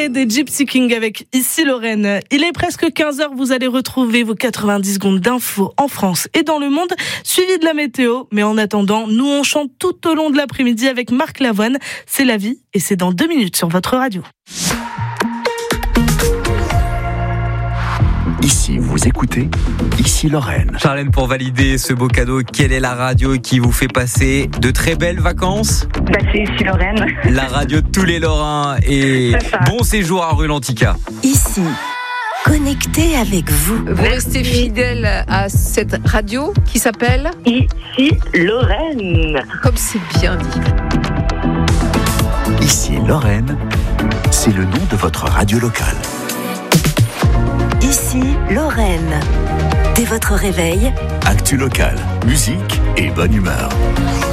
des Gypsy Kings avec Ici Lorraine. Il est presque 15h, vous allez retrouver vos 90 secondes d'infos en France et dans le monde, suivi de la météo. Mais en attendant, nous on chante tout au long de l'après-midi avec Marc Lavoine. C'est la vie et c'est dans 2 minutes sur votre radio. Ici, vous écoutez Ici Lorraine. Charlène, pour valider ce beau cadeau, quelle est la radio qui vous fait passer de très belles vacances ? C'est Ici Lorraine. La radio de tous les Lorrains et bon séjour à Rue Lantica. Ici, connecté avec vous. Vous restez fidèle à cette radio qui s'appelle Ici Lorraine. Comme c'est bien dit. Ici Lorraine, c'est le nom de votre radio locale. Ici, Lorraine. Dès votre réveil, Actu locale, musique et bonne humeur.